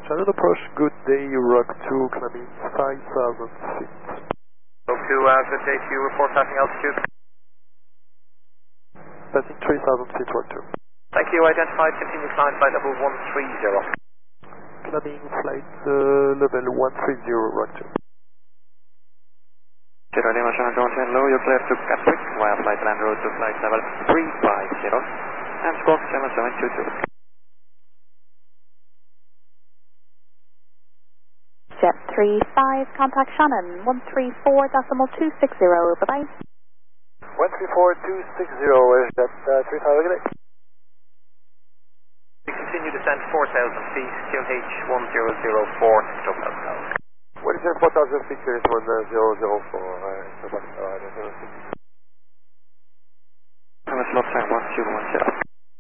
Shannon approach, good day, Rock 2, climbing 5,000 feet. Rock 2, good day to you, report passing altitude. Passing 3,000 feet, Rock 2. Thank you, identified, continue climb flight level 130. Climbing flight level 130, Rock 2. Jeddah Lima Shannon John 10 low, you're clear to Gatwick via flight land road to flight level 350 and squawk 7722. Jet 35, contact Shannon, 134.260, bye-bye. 134.260, is that 3,000 again? We continue descent 4,000 feet, QNH 1004, stop Alpha. What is your 4,000 feet, here is 1004, stop Alpha. Slot time 1210.